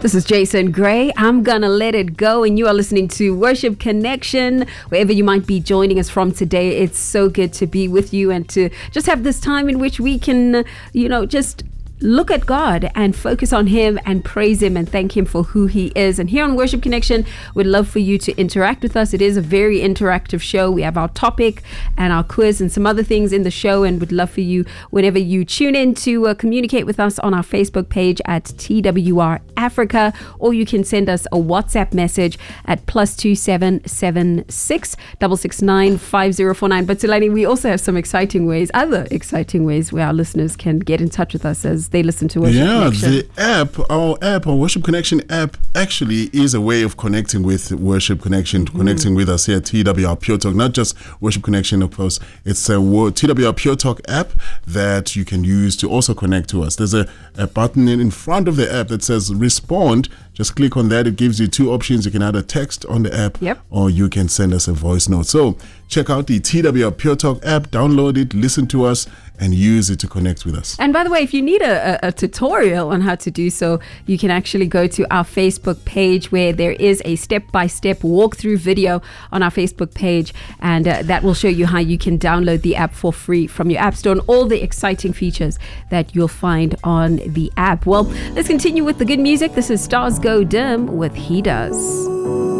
This is Jason Gray. I'm gonna let it go, and you are listening to Worship Connection. Wherever you might be joining us from today, it's so good to be with you and to just have this time in which we can, just look at God and focus on Him and praise Him and thank Him for who He is. And here on Worship Connection, we'd love for you to interact with us. It is a very interactive show. We have our topic and our quiz and some other things in the show, and would love for you, whenever you tune in, to communicate with us on our Facebook page at TWR Africa, or you can send us a WhatsApp message at +277 669 5049. But Tselani, we also have some other exciting ways where our listeners can get in touch with us as they listen to Worship Connection. Our Worship Connection app actually is a way of connecting with Worship Connection, connecting with us here at TWR Pure Talk. Not just Worship Connection, of course. It's a TWR Pure Talk app that you can use to also connect to us. There's a button in front of the app that says respond. Just click on that. It gives you two options. You can either text on the app, or you can send us a voice note. So check out the TWR Pure Talk app, download it, listen to us, and use it to connect with us. And by the way, if you need a tutorial on how to do so, you can actually go to our Facebook page, where there is a step-by-step walkthrough video on our Facebook page, and that will show you how you can download the app for free from your app store and all the exciting features that you'll find on the app. Well, let's continue with the good music. This is Stars Go Dim with He Does.